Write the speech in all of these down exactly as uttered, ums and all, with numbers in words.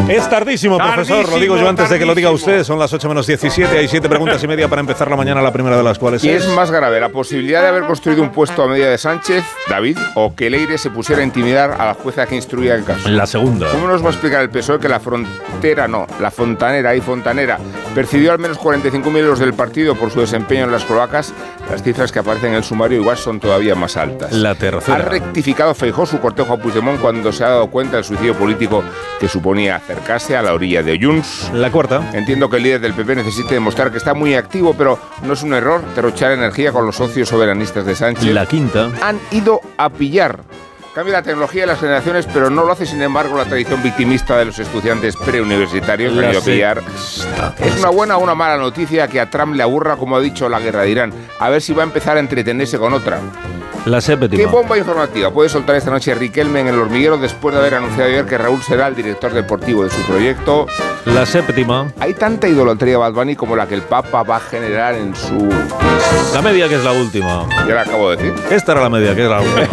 Es tardísimo, profesor, tardísimo, lo digo yo antes de que lo diga usted. Son las ocho menos diecisiete, hay siete preguntas y media para empezar la mañana, la primera de las cuales ¿Y es... es más grave, la posibilidad de haber construido un puesto a medida de Sánchez, David, o que Leire se pusiera a intimidar a la jueza que instruía el caso? La segunda. ¿Cómo nos va a explicar el P S O E que la frontera, no, la fontanera y fontanera percibió al menos cuarenta y cinco mil euros del partido por su desempeño en las cloacas? Las cifras que aparecen en el sumario igual son todavía más altas. La tercera. ¿Ha rectificado Feijóo su cortejo a Puigdemont cuando se ha dado cuenta del suicidio político que suponía acercarse a la orilla de Junts? La cuarta. Entiendo que el líder del P P necesite demostrar que está muy activo, pero no es un error derrochar energía con los socios soberanistas de Sánchez. La quinta. Han ido a pillar. Cambia la tecnología de las generaciones, pero no lo hace, sin embargo, la tradición victimista de los estudiantes preuniversitarios. Han ido a pillar. Es una buena o una mala noticia que a Trump le aburra, como ha dicho, la guerra de Irán. A ver si va a empezar a entretenerse con otra. La séptima. ¿Qué bomba informativa puede soltar esta noche Riquelme en El Hormiguero después de haber anunciado ayer que Raúl será el director deportivo de su proyecto? La séptima. Hay tanta idolatría a Bad Bunny como la que el Papa va a generar en su... La media, que es la última. Ya la acabo de decir. Esta era la media, que es la última.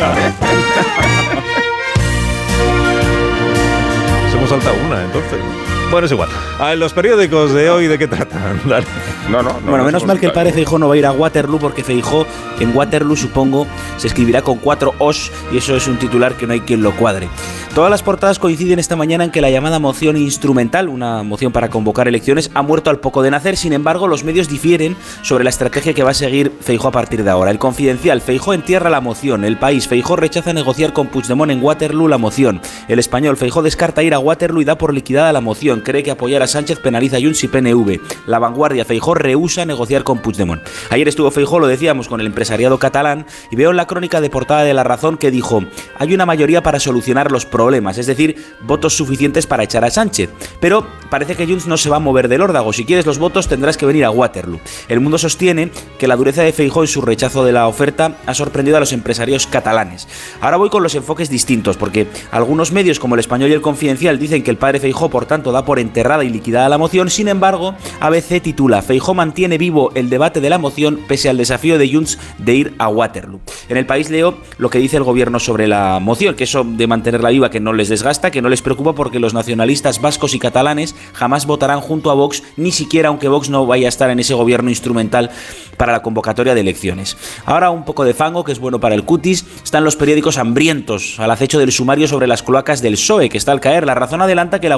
Se hemos saltado una, entonces. Bueno, es igual. A ver, los periódicos de hoy, ¿de qué tratan? Dale. No, no, no. Bueno, no menos mal que el padre Feijóo no va a ir a Waterloo, porque Feijóo en Waterloo, supongo, se escribirá con cuatro os, y eso es un titular que no hay quien lo cuadre. Todas las portadas coinciden esta mañana en que la llamada moción instrumental, una moción para convocar elecciones, ha muerto al poco de nacer. Sin embargo, los medios difieren sobre la estrategia que va a seguir Feijóo a partir de ahora. El Confidencial: Feijóo entierra la moción. El País: Feijóo rechaza negociar con Puigdemont en Waterloo la moción. El Español: Feijóo descarta ir a Waterloo y da por liquidada la moción. Cree que apoyar a Sánchez penaliza a Junts y P N V. La Vanguardia: Feijóo rehúsa negociar con Puigdemont. Ayer estuvo Feijóo, lo decíamos, con el empresariado catalán, y veo en la crónica de portada de La Razón que dijo: hay una mayoría para solucionar los problemas, es decir, votos suficientes para echar a Sánchez. Pero parece que Junts no se va a mover del órdago. Si quieres los votos tendrás que venir a Waterloo. El Mundo sostiene que la dureza de Feijóo en su rechazo de la oferta ha sorprendido a los empresarios catalanes. Ahora voy con los enfoques distintos, porque algunos medios como El Español y El Confidencial dicen que el padre Feijóo, por tanto, da por enterrada y liquidada la moción. Sin embargo, A B C titula: Feijóo mantiene vivo el debate de la moción pese al desafío de Junts de ir a Waterloo. En El País leo lo que dice el gobierno sobre la moción, que eso de mantenerla viva que no les desgasta, que no les preocupa, porque los nacionalistas vascos y catalanes jamás votarán junto a Vox, ni siquiera aunque Vox no vaya a estar en ese gobierno instrumental para la convocatoria de elecciones. Ahora un poco de fango, que es bueno para el cutis. Están los periódicos hambrientos al acecho del sumario sobre las cloacas del P S O E, que está al caer. La Razón adelanta que la